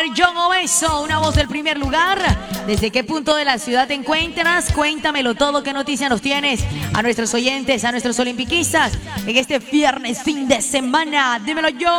John Obeso, una voz del primer lugar. ¿Desde qué punto de la ciudad te encuentras? Cuéntamelo todo. ¿Qué noticia nos tienes? A nuestros oyentes, a nuestros olimpiquistas en este viernes, fin de semana. Dímelo, John.